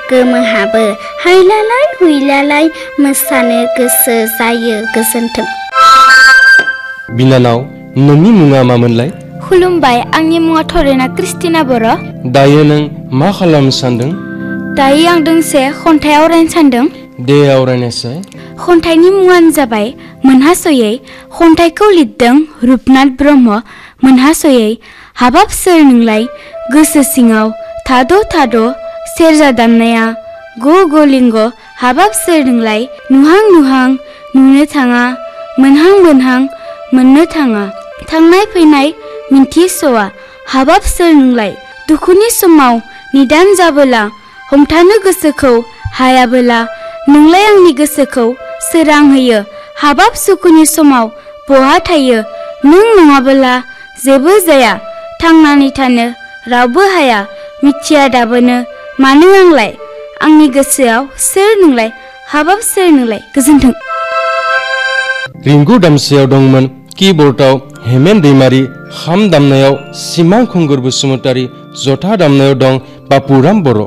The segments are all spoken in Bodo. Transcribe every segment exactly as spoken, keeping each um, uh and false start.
गोमोहाबो हायलालाय हुइलालाय मोसानो गोसो जायो गोजोन्थों। बिनानाव नोंनि मुङा मामोनलाय? खुलुमबाय, आंनि मुङा थरेना क्रिस्टिना बर'। दायो नों मा खालामनो सानदों? दायो आं दोंसे खन्थाइ आवरायनो सानदों। दे आवरायनायसाय। खन्थाइनि मुङानो जाबाय मोनहास'यै। खन्थाइखौ लिरदों रुपनाथ ब्रह्म। मोनहास'यै हाबाब सोर नोंलाय गोसो सिङाव थाद' थाद' सेरजा दामनाया ग' गलिंग' हाबाब सोर नोंलाय नुहां नुहां नुनो थाङा मोनहां मोनहां मोननो थाङा थांनाय फैनाय मिन्थिस'आ हाबाब सोर नोंलाय दुखुनि समाव निदान जाबोला हमथानो गोसोखौ हायाबोला नोंलाय आंनि गोसोखौ सोरां होयो हाबाब सुखुनि समाव बहा थायो नों नङाबोला जेबो जाया थांनानै थानो रावबो हाया मिथिया दाबोनो मानो आंलाय आंनि गोसोआव सोर नोंलाय हाबाब सोर नोंलाय गोजोन्थों। रिंगु दामसेयाव दंमोन कीबोर्डआव हेमेन दैमारि, खाम दामनायाव सिमां खुंगुर बसुमतारी, जथा दामनायाव दं बापुराम बर'।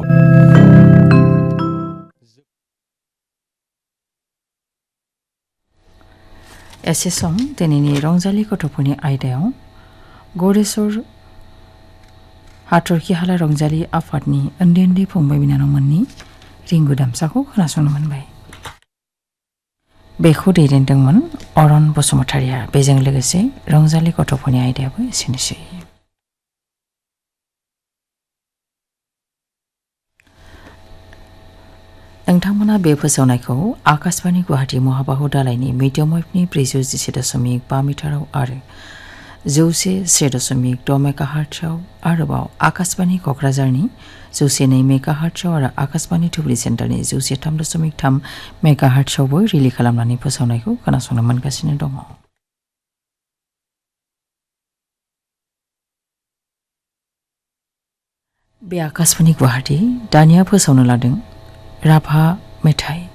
एसे सम दिनैनि रंजालि गथ'फोरनि आयदायाव गरेस्वर हाथरखि हाला रंजालि आफादनि उन्दै उन्दै फंबाय बिनानावमोननि रिंगु दामसाखौ खोनासंनो मोनबाय। बेखौ दैदेनदोंमोन अरन बसुमतारिया। बेजों लोगोसे रंजालि गथ'फोरनि आयदायाबो एसेनोसै। नोंथांमोना बे फोसावनायखौ आकाशबाणी गुवाहाटी महाबाहु दालायनि मिडियाम वेभनि ब्रैजौ जिसे दशमिक बा मिटाराव आरो जौसे से दशमिक द मेगाहार्ट्जआव आरोबाव आकाशबाणी क'क्राझारनि जौसे नै मेगाहार्ट्जआव आरो आकाशबाणी धुबरी सेन्टारनि जौसे थाम दशमिक थाम मेगाहार्ट्जआवबो रिलि खालामनानै फोसावनायखौ खोनासंनो मोनगासिनो दङ। बे आकाशबाणी गुवाहाटी दानिया फोसावनो लादों राभा मेथाइ।